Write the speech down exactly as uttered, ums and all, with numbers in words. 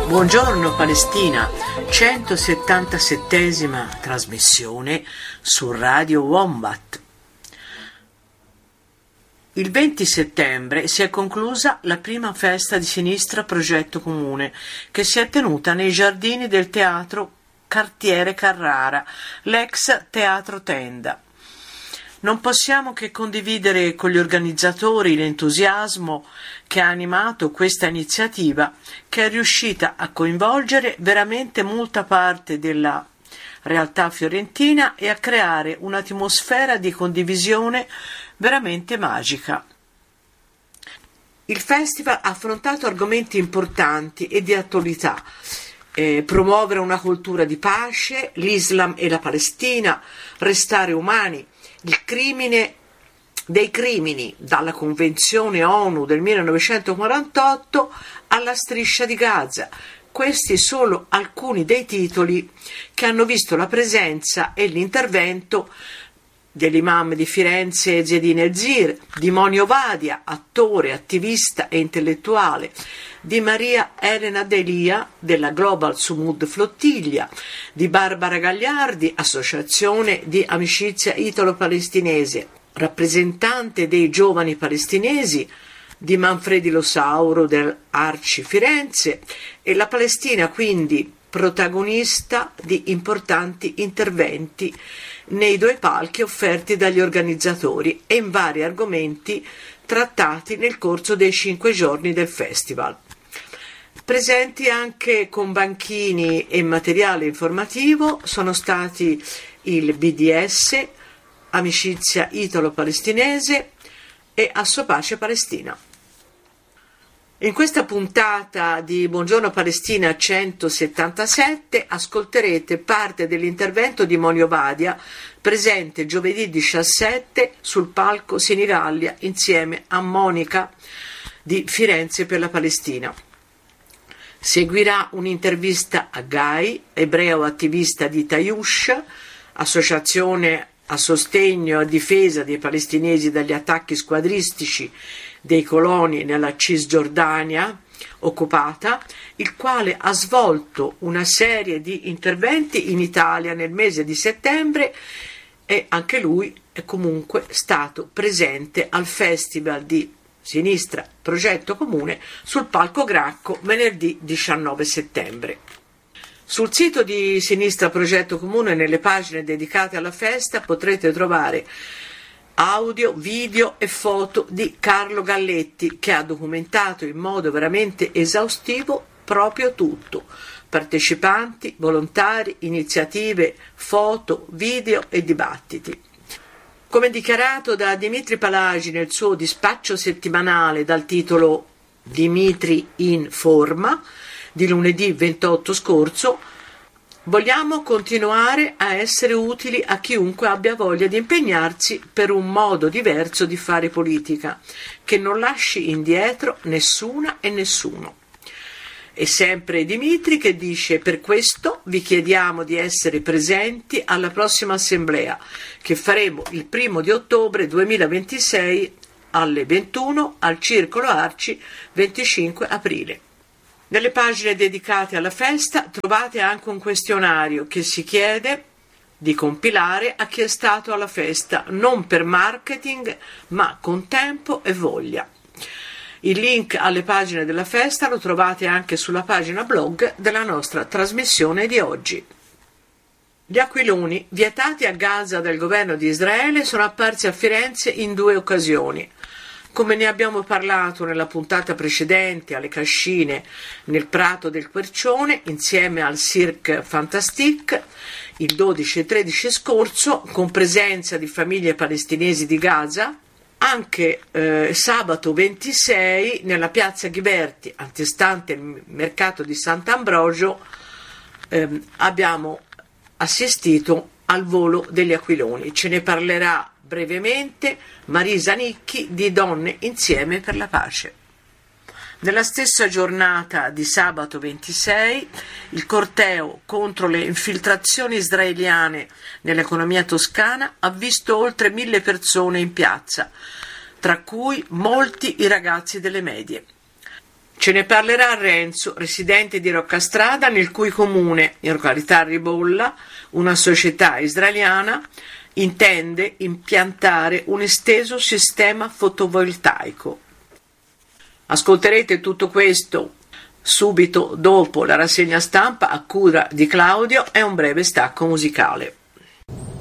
Buongiorno Palestina, centosettantasettesima trasmissione su Radio Wombat. Il venti settembre si è conclusa la prima festa di sinistra Progetto Comune, che si è tenuta nei giardini del Teatro Cartiere Carrara, l'ex Teatro Tenda. Non possiamo che condividere con gli organizzatori l'entusiasmo che ha animato questa iniziativa, che è riuscita a coinvolgere veramente molta parte della realtà fiorentina e a creare un'atmosfera di condivisione veramente magica. Il festival ha affrontato argomenti importanti e di attualità: eh, promuovere una cultura di pace, l'Islam e la Palestina, restare umani, il crimine dei crimini, dalla Convenzione ONU del millenovecentoquarantotto alla Striscia di Gaza. Questi sono alcuni dei titoli che hanno visto la presenza e l'intervento dell'imam di Firenze Zedine El-Zir, di Moni Ovadia, attore, attivista e intellettuale, di Maria Elena Delia della Global Sumud Flottiglia, di Barbara Gagliardi, associazione di amicizia italo-palestinese, rappresentante dei giovani palestinesi, di Manfredi Losauro dell'Arci Firenze, e la Palestina quindi protagonista di importanti interventi nei due palchi offerti dagli organizzatori e in vari argomenti trattati nel corso dei cinque giorni del festival. Presenti anche con banchini e materiale informativo sono stati il B D S, Amicizia Italo-Palestinese e Assopace Palestina. In questa puntata di Buongiorno Palestina centosettantasette ascolterete parte dell'intervento di Moni Ovadia, presente giovedì diciassette sul palco Senigallia insieme a Monica di Firenze per la Palestina. Seguirà un'intervista a Gai, ebreo attivista di Tayush, associazione a sostegno e a difesa dei palestinesi dagli attacchi squadristici dei coloni nella Cisgiordania occupata, il quale ha svolto una serie di interventi in Italia nel mese di settembre e anche lui è comunque stato presente al Festival di Sinistra Progetto Comune sul palco Gracco venerdì diciannove settembre. Sul sito di Sinistra Progetto Comune, nelle pagine dedicate alla festa, potrete trovare audio, video e foto di Carlo Galletti, che ha documentato in modo veramente esaustivo proprio tutto: partecipanti, volontari, iniziative, foto, video e dibattiti. Come dichiarato da Dimitri Palagi nel suo dispaccio settimanale dal titolo Dimitri in forma, di lunedì ventotto scorso, vogliamo continuare a essere utili a chiunque abbia voglia di impegnarsi per un modo diverso di fare politica, che non lasci indietro nessuna e nessuno. E sempre Dimitri che dice: per questo vi chiediamo di essere presenti alla prossima assemblea, che faremo il primo di ottobre duemilaventisei alle ventuno al Circolo Arci, venticinque aprile. Nelle pagine dedicate alla festa trovate anche un questionario che si chiede di compilare a chi è stato alla festa, non per marketing ma con tempo e voglia. Il link alle pagine della festa lo trovate anche sulla pagina blog della nostra trasmissione di oggi. Gli aquiloni vietati a Gaza dal governo di Israele sono apparsi a Firenze in due occasioni. Come ne abbiamo parlato nella puntata precedente, alle Cascine, nel Prato del Quercione, insieme al Cirque Fantastique, il dodici e tredici scorso, con presenza di famiglie palestinesi di Gaza, anche eh, sabato ventisei nella piazza Ghiberti, antistante il mercato di Sant'Ambrogio, ehm, abbiamo assistito al volo degli aquiloni. Ce ne parlerà brevemente Marisa Nicchi di Donne Insieme per la Pace. Nella stessa giornata di sabato ventisei, il corteo contro le infiltrazioni israeliane nell'economia toscana ha visto oltre mille persone in piazza, tra cui molti i ragazzi delle medie. Ce ne parlerà Renzo, residente di Roccastrada, nel cui comune, in località Ribolla, una società israeliana intende impiantare un esteso sistema fotovoltaico. Ascolterete tutto questo subito dopo la rassegna stampa a cura di Claudio e un breve stacco musicale.